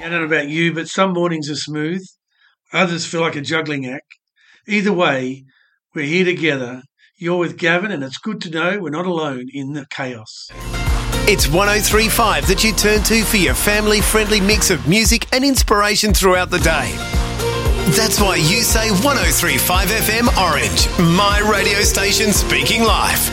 I don't know about you, but some mornings are smooth, others feel like a juggling act. Either way, we're here together. You're with Gavin, and it's good to know we're not alone in the chaos. It's 103.5 that you turn to for your family-friendly mix of music and inspiration throughout the day. That's why you say 103.5 FM Orange, my radio station speaking life.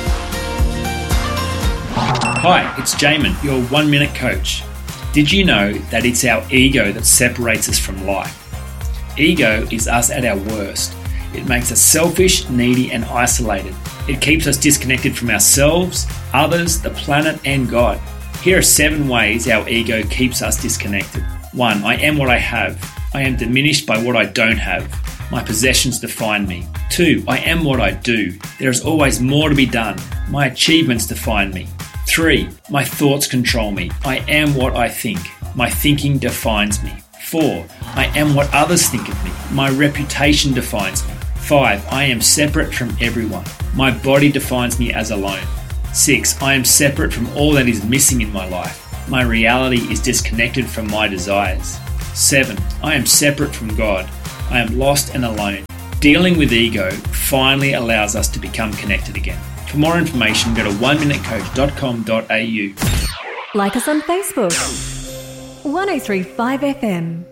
Hi, it's Jamin, your 1 Minute Coach. Did you know that it's our ego that separates us from life? Ego is us at our worst. It makes us selfish, needy, and isolated. It keeps us disconnected from ourselves, others, the planet, and God. Here are 7 ways our ego keeps us disconnected. 1. I am what I have. I am diminished by what I don't have. My possessions define me. 2. I am what I do. There is always more to be done. My achievements define me. 3. My thoughts control me. I am what I think. My thinking defines me. 4. I am what others think of me. My reputation defines me. 5. I am separate from everyone. My body defines me as alone. 6. I am separate from all that is missing in my life. My reality is disconnected from my desires. 7. I am separate from God. I am lost and alone. Dealing with ego finally allows us to become connected again. For more information, go to 1minutecoach.com.au. Like us on Facebook. 103.5 FM.